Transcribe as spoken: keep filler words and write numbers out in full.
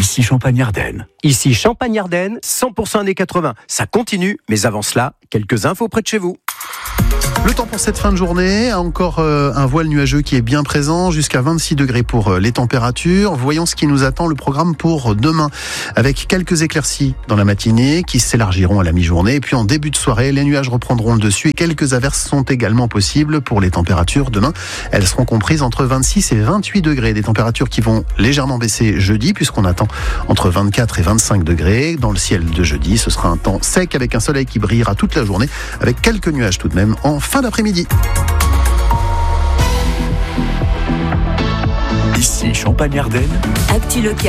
Ici Champagne-Ardenne. Ici Champagne-Ardenne, cent pour cent années quatre-vingts. Ça continue, mais avant cela, quelques infos près de chez vous. Le temps pour cette fin de journée, encore euh, un voile nuageux qui est bien présent, jusqu'à vingt-six degrés pour euh, les températures. Voyons ce qui nous attend, le programme pour demain, avec quelques éclaircies dans la matinée qui s'élargiront à la mi-journée. Et puis en début de soirée, les nuages reprendront le dessus et quelques averses sont également possibles pour les températures. Demain, elles seront comprises entre vingt-six et vingt-huit degrés, des températures qui vont légèrement baisser jeudi, puisqu'on attend entre vingt-quatre et vingt-cinq degrés. Dans le ciel de jeudi, ce sera un temps sec avec un soleil qui brillera toute la journée, avec quelques nuages tout de même en fin d'après-midi. Ici Champagne-Ardenne. Actu local.